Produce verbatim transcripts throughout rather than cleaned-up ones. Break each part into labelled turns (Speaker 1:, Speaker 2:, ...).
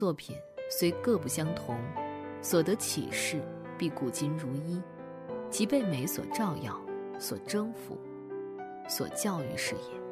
Speaker 1: 作品虽各不相同，所得启示必古今如一，其被美所照耀，所征服，所教育是也。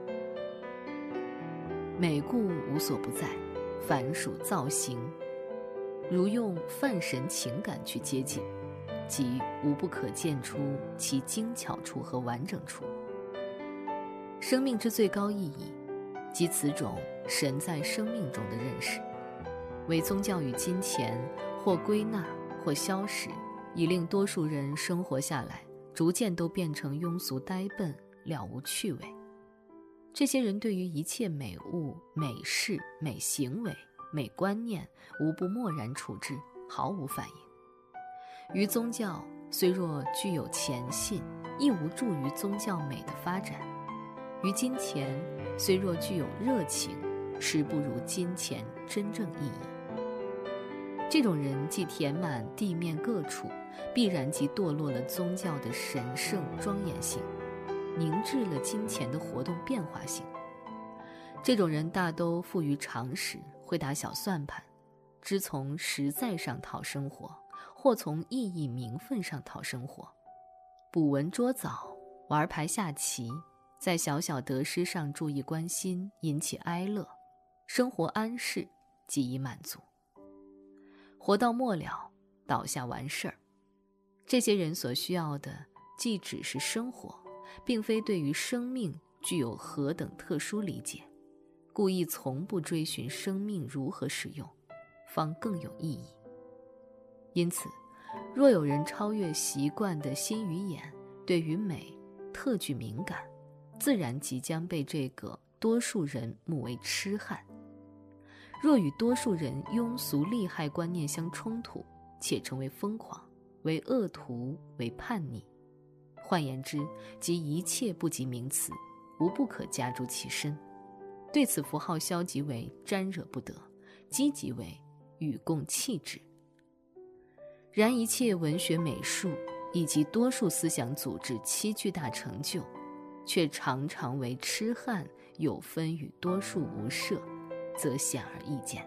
Speaker 1: 美故无所不在，凡属造型，如用泛神情感去接近，即无不可见出其精巧处和完整处。生命之最高意义，即此种神在生命中的认识，为宗教与金钱或归纳或消失，以令多数人生活下来逐渐都变成庸俗呆笨，了无趣味。这些人对于一切美物、美事、美行为、美观念无不漠然处之，毫无反应。于宗教虽若具有虔信，亦无助于宗教美的发展；于金钱虽若具有热情，实不如金钱真正意义。这种人既填满地面各处，必然即堕落了宗教的神圣庄严性，凝滞了金钱的活动变化性。这种人大都富于常识，会打小算盘，知从实在上讨生活，或从意义名分上讨生活。捕蚊捉藻，玩牌下棋，在小小得失上注意关心，引起哀乐，生活安适，即已满足。活到末了，倒下完事儿。这些人所需要的既只是生活，并非对于生命具有何等特殊理解，故意从不追寻生命如何使用，方更有意义。因此，若有人超越习惯的心与眼，对于美特具敏感，自然即将被这个多数人目为痴汉。若与多数人庸俗利害观念相冲突，且成为疯狂，为恶徒，为叛逆，换言之，即一切不及名词，无不可加诸其身。对此符号消极为沾惹不得，积极为与共弃之。然一切文学美术以及多数思想组织七巨大成就，却常常为痴汉有分与多数无涉，则显而易见。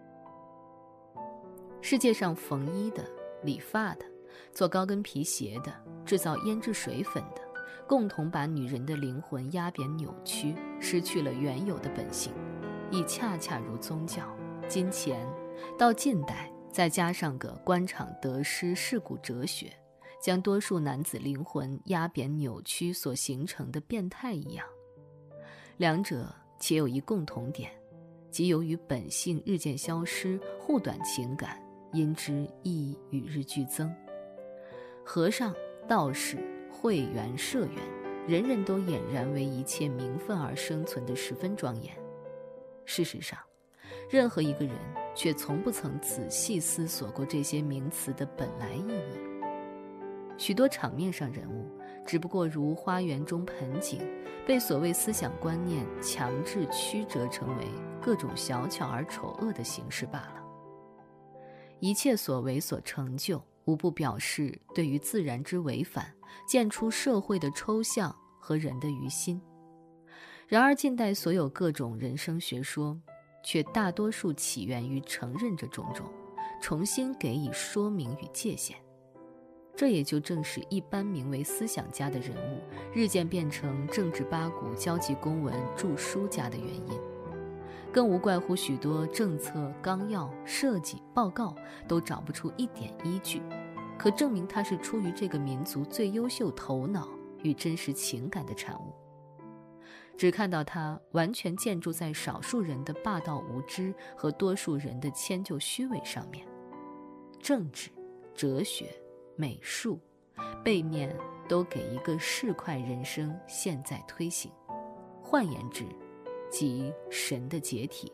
Speaker 1: 世界上缝衣的、理发的、做高跟皮鞋的、制造胭脂水粉的，共同把女人的灵魂压扁扭曲，失去了原有的本性，亦恰恰如宗教、金钱，到近代再加上个官场得失世故哲学，将多数男子灵魂压扁扭曲所形成的变态一样。两者且有一共同点，即由于本性日渐消失，护短情感因之亦与日俱增。和尚、道士、会员、社员，人人都俨然为一切名分而生存的十分庄严。事实上，任何一个人却从不曾仔细思索过这些名词的本来意义。许多场面上人物只不过如花园中盆景，被所谓思想观念强制曲折成为各种小巧而丑恶的形式罢了。一切所为所成就，无不表示对于自然之违反，见出社会的抽象和人的于心。然而近代所有各种人生学说，却大多数起源于承认这种种，重新给予说明与界限。这也就正是一般名为思想家的人物日渐变成政治八股、交际公文、著书家的原因。更无怪乎许多政策、纲要、设计、报告都找不出一点依据，可证明它是出于这个民族最优秀头脑与真实情感的产物。只看到它完全建筑在少数人的霸道无知和多数人的迁就虚伪上面。政治、哲学、美术，背面都给一个市侩人生现在推行，换言之，即神的解体。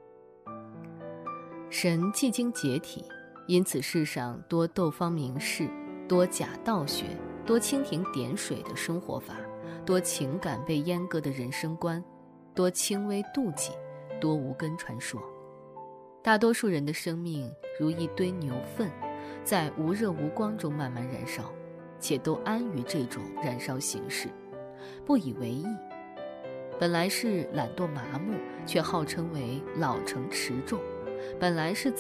Speaker 1: 神既经解体，因此世上多斗方明士，多假道学，多蜻蜓点水的生活法，多情感被阉割的人生观，多轻微妒忌，多无根传说。大多数人的生命如一堆牛粪，在无热无光中慢慢燃烧，且都安于这种燃烧形式，不以为意。本来是懒惰麻木，却号称为老成持重；本来是